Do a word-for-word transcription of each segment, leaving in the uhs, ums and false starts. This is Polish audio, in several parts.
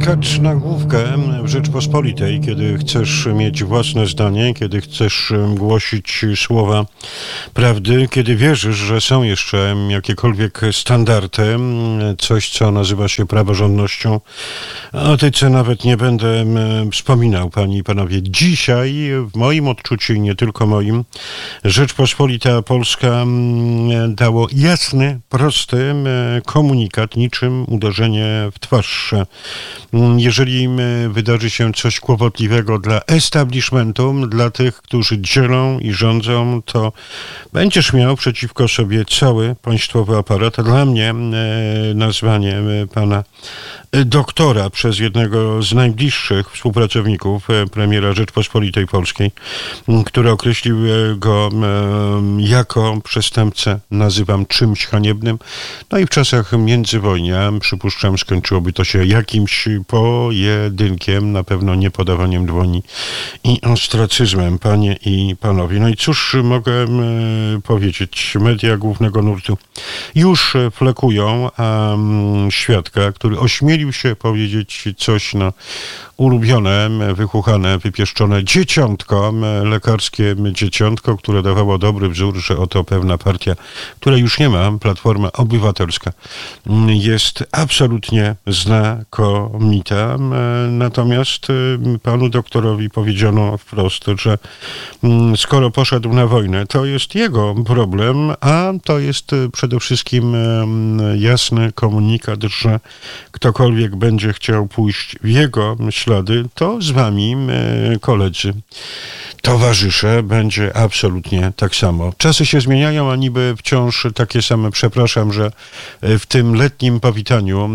skacz na główkę w Rzeczpospolitej, kiedy chcesz mieć własne zdanie, kiedy chcesz głosić słowa prawdy, kiedy wierzysz, że są jeszcze jakiekolwiek standardy, coś, co nazywa się praworządnością. O tej co nawet nie będę wspominał, panie i panowie. Dzisiaj, w moim odczuciu i nie tylko moim, Rzeczpospolita Polska dało jasny, prosty komunikat, niczym uderzenie w twarz. Jeżeli wydarzy się coś kłopotliwego dla establishmentu, dla tych, którzy dzielą i rządzą, to będziesz miał przeciwko sobie cały państwowy aparat. A dla mnie nazwanie pana doktora przez jednego z najbliższych współpracowników premiera Rzeczpospolitej Polskiej, który określił go jako przestępcę, nazywam czymś haniebnym. No i w czasach międzywojnia, przypuszczam, skończyłoby to się jakimś pojedynkiem, na pewno nie podawaniem dłoni i ostracyzmem, panie i panowie. No i cóż mogę powiedzieć? Media głównego nurtu już flekują um, świadka, który ośmielił się powiedzieć coś na ulubione, wychuchane, wypieszczone dzieciątko, lekarskie dzieciątko, które dawało dobry wzór, że oto pewna partia, która już nie ma, Platforma Obywatelska, jest absolutnie znakomita. Natomiast panu doktorowi powiedziano wprost, że skoro poszedł na wojnę, to jest jego problem, a to jest przede wszystkim jasny komunikat, że ktokolwiek będzie chciał pójść w jego ślady, to z wami, koledzy, towarzysze, będzie absolutnie tak samo. Czasy się zmieniają, a niby wciąż takie same. Przepraszam, że w tym letnim powitaniu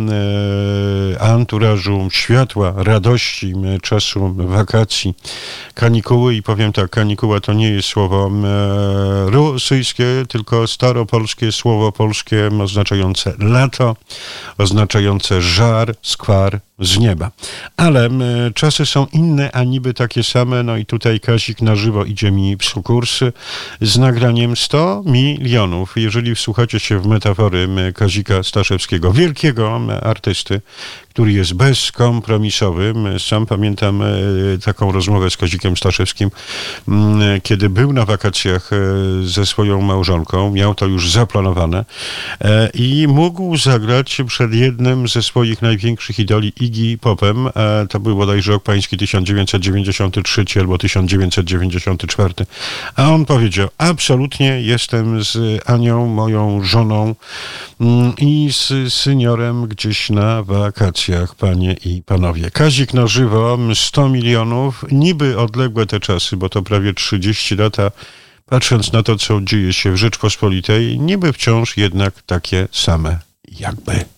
anturażu światła, radości, czasu wakacji, kanikuły, i powiem tak, kanikuła to nie jest słowo rosyjskie, tylko staropolskie słowo polskie oznaczające lato, oznaczające żar, skwar z nieba. Ale czasy są inne, a niby takie same. No i tutaj Kazik na żywo idzie mi w sukurs z nagraniem sto milionów. Jeżeli wsłuchacie się w metafory Kazika Staszewskiego, wielkiego artysty, który jest bezkompromisowy. Sam pamiętam taką rozmowę z Kazikiem Staszewskim, kiedy był na wakacjach ze swoją małżonką, miał to już zaplanowane i mógł zagrać przed jednym ze swoich największych idoli, Iggy Popem. To był bodajże rok pański tysiąc dziewięćset dziewięćdziesiąty trzeci albo tysiąc dziewięćset dziewięćdziesiąty czwarty. A on powiedział, absolutnie jestem z Anią, moją żoną i z seniorem gdzieś na wakacjach, panie i panowie. Kazik na żywo, sto milionów, niby odległe te czasy, bo to prawie trzydzieści lat, a patrząc na to, co dzieje się w Rzeczpospolitej, niby wciąż jednak takie same jakby.